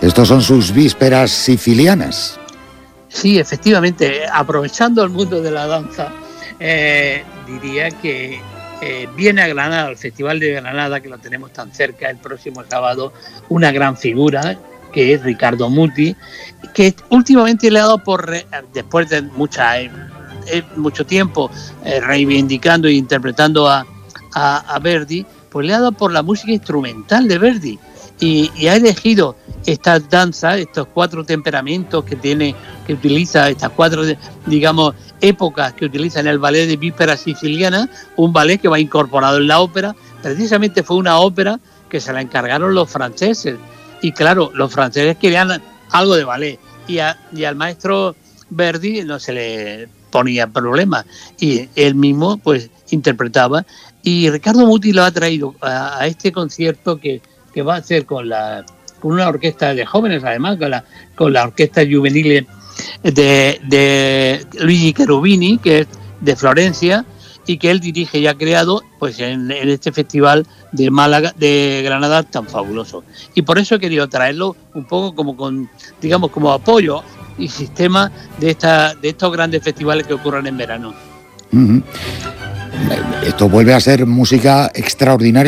Estos son sus vísperas sicilianas. Sí, efectivamente, aprovechando el mundo de la danza, diría que viene a Granada, al Festival de Granada, que lo tenemos tan cerca, el próximo sábado, una gran figura, que es Riccardo Muti, que últimamente le ha dado después de mucho tiempo reivindicando e interpretando a Verdi, pues le ha dado por la música instrumental de Verdi. Y ha elegido esta danza, estos 4 temperamentos que utiliza, estas 4, digamos, épocas que utiliza en el ballet de Víspera Siciliana, un ballet que va incorporado en la ópera. Precisamente fue una ópera que se la encargaron los franceses. Y claro, los franceses querían algo de ballet. Y al maestro Verdi no se le ponía problema. Y él mismo, pues, interpretaba. Y Riccardo Muti lo ha traído a este concierto que va a hacer con una orquesta de jóvenes, además, con la orquesta juvenil de Luigi Cherubini, que es de Florencia, y que él dirige y ha creado, pues, en este festival de Málaga, de Granada, tan fabuloso. Y por eso he querido traerlo un poco como apoyo y sistema de estos grandes festivales que ocurren en verano. Esto vuelve a ser música extraordinaria.